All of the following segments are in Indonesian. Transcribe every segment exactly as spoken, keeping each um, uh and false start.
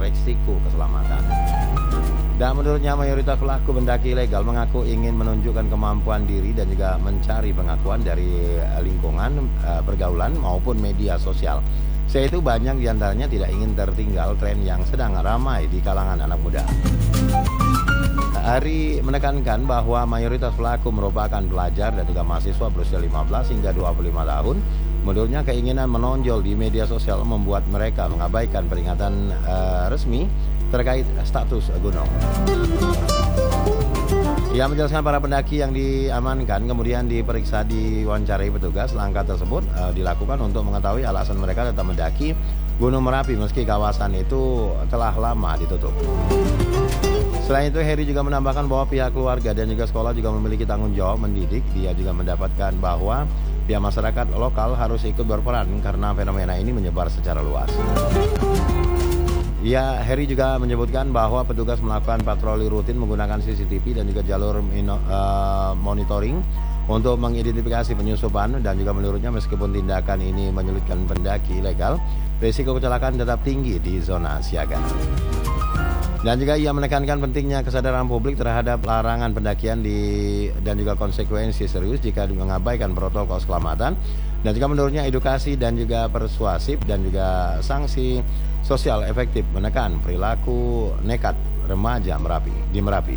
resiko keselamatan. Dan menurutnya mayoritas pelaku pendaki ilegal mengaku ingin menunjukkan kemampuan diri dan juga mencari pengakuan dari lingkungan, pergaulan maupun media sosial. Selain itu banyak diantaranya tidak ingin tertinggal tren yang sedang ramai di kalangan anak muda. Ari menekankan bahwa mayoritas pelaku merupakan pelajar dan juga mahasiswa berusia lima belas hingga dua puluh lima tahun. Menurutnya keinginan menonjol di media sosial membuat mereka mengabaikan peringatan uh, resmi terkait status gunung. Ia menjelaskan para pendaki yang diamankan kemudian diperiksa diwawancarai petugas. Langkah tersebut uh, dilakukan untuk mengetahui alasan mereka tetap mendaki Gunung Merapi meski kawasan itu telah lama ditutup. Selain itu, Heri juga menambahkan bahwa pihak keluarga dan juga sekolah juga memiliki tanggung jawab mendidik. Dia juga mendapatkan bahwa pihak masyarakat lokal harus ikut berperan karena fenomena ini menyebar secara luas. Ya, Heri juga menyebutkan bahwa petugas melakukan patroli rutin menggunakan C C T V dan juga jalur mino, uh, monitoring untuk mengidentifikasi penyusupan, dan juga menurutnya meskipun tindakan ini menyulitkan pendaki ilegal, risiko kecelakaan tetap tinggi di zona siaga. Dan juga ia menekankan pentingnya kesadaran publik terhadap larangan pendakian di, dan juga konsekuensi serius jika mengabaikan protokol keselamatan. Dan juga menurutnya edukasi dan juga persuasif dan juga sanksi sosial efektif menekan perilaku nekat remaja Merapi di Merapi.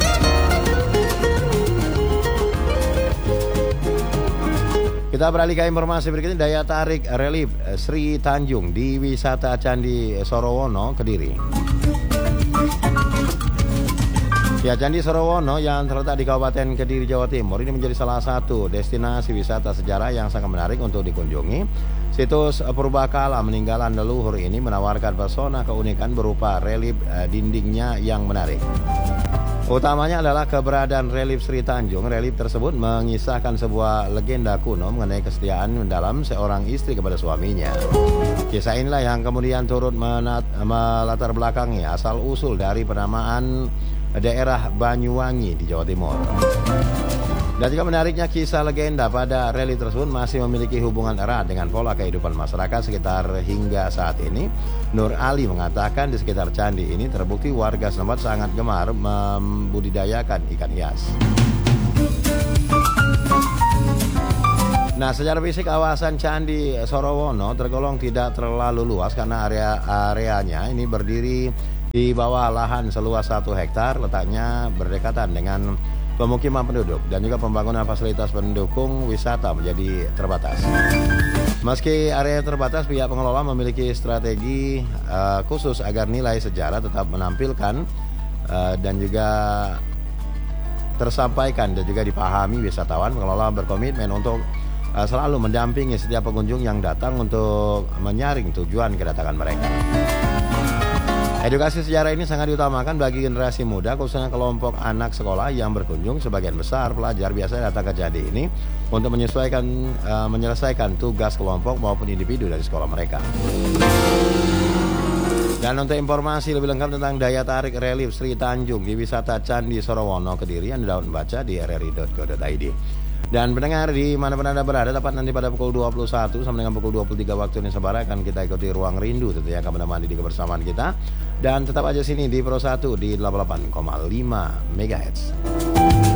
Kita beralih ke informasi berikutnya. Daya tarik relief Sri Tanjung di wisata Candi Sorowono, Kediri. Ya, Candi Sorowono yang terletak di Kabupaten Kediri, Jawa Timur ini menjadi salah satu destinasi wisata sejarah yang sangat menarik untuk dikunjungi. Situs purbakala meninggalan leluhur ini menawarkan pesona keunikan berupa relief eh, dindingnya yang menarik. Utamanya adalah keberadaan relief Sri Tanjung. Relief tersebut mengisahkan sebuah legenda kuno mengenai kesetiaan mendalam seorang istri kepada suaminya. Kisah inilah yang kemudian turut menat, melatar belakangi asal-usul dari penamaan daerah Banyuwangi di Jawa Timur. Dan juga menariknya kisah legenda pada relief tersebut masih memiliki hubungan erat dengan pola kehidupan masyarakat sekitar hingga saat ini. Nur Ali mengatakan di sekitar candi ini terbukti warga setempat sangat gemar membudidayakan ikan hias. Nah, secara fisik kawasan Candi Sorowono tergolong tidak terlalu luas karena area-areanya ini berdiri di bawah lahan seluas satu hektar, letaknya berdekatan dengan pemukiman penduduk dan juga pembangunan fasilitas pendukung wisata menjadi terbatas. Meski area terbatas, pihak pengelola memiliki strategi uh, khusus agar nilai sejarah tetap menampilkan uh, dan juga tersampaikan dan juga dipahami wisatawan. Pengelola berkomitmen untuk uh, selalu mendampingi setiap pengunjung yang datang untuk menyaring tujuan kedatangan mereka. Edukasi sejarah ini sangat diutamakan bagi generasi muda, khususnya kelompok anak sekolah yang berkunjung. Sebagian besar pelajar biasanya datang ke candi ini untuk menyesuaikan, uh, menyelesaikan tugas kelompok maupun individu dari sekolah mereka. Dan untuk informasi lebih lengkap tentang daya tarik relief Sri Tanjung di wisata Candi Sorowono, Kediri, Anda dapat membaca di r r i dot co dot i d. Dan pendengar di mana-mana Anda berada, dapat nanti pada pukul dua puluh satu sampai dengan pukul dua puluh tiga waktu Indonesia Barat akan kita ikuti Ruang Rindu, tentunya akan menemani di kebersamaan kita. Dan tetap aja sini di Pro satu di delapan puluh delapan koma lima megahertz.